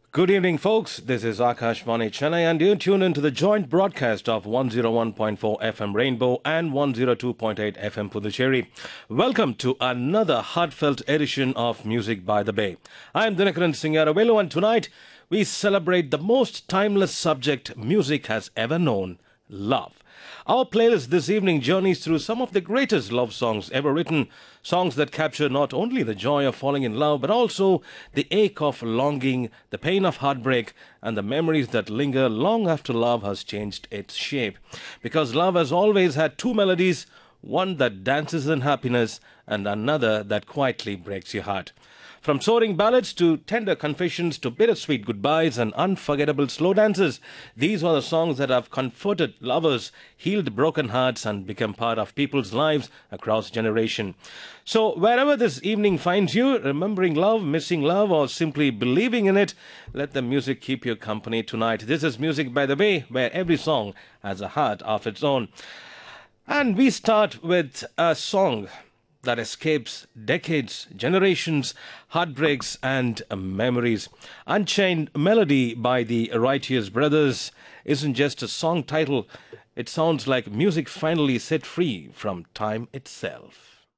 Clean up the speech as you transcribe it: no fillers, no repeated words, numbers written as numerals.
Good evening, folks. This is Akash Vani Chennai, and you tune into the joint broadcast of 101.4 FM Rainbow and 102.8 FM Puducherry. Welcome to another heartfelt edition of Music by the Bay. I'm Dinakaran Singaravelu, and tonight we celebrate the most timeless subject music has ever known: love. Our playlist this evening journeys through some of the greatest love songs ever written, songs that capture not only the joy of falling in love, but also the ache of longing, the pain of heartbreak, and the memories that linger long after love has changed its shape. Because love has always had two melodies, one that dances in happiness and another that quietly breaks your heart. From soaring ballads to tender confessions to bittersweet goodbyes and unforgettable slow dances, these are the songs that have comforted lovers, healed broken hearts, and become part of people's lives across generation. So, wherever this evening finds you, remembering love, missing love, or simply believing in it, let the music keep you company tonight. This is Music by the Bay, where every song has a heart of its own. And we start with a song that escapes decades, generations, heartbreaks, and memories. Unchained Melody by the Righteous Brothers isn't just a song title, it sounds like music finally set free from time itself.